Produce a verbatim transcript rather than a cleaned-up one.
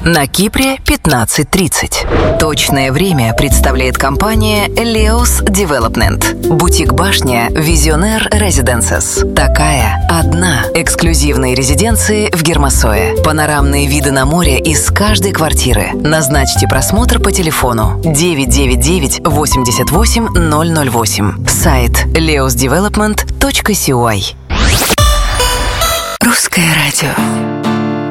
На Кипре пятнадцать тридцать. Точное время представляет компания Leos Development. Бутик-башня Visionaire Residences. Такая одна. Эксклюзивные резиденции в Гермосое. Панорамные виды на море из каждой квартиры. Назначьте просмотр по телефону девять девять девять восемьдесят восемь ноль ноль восемь. Сайт leos development точка си ой. Русское радио.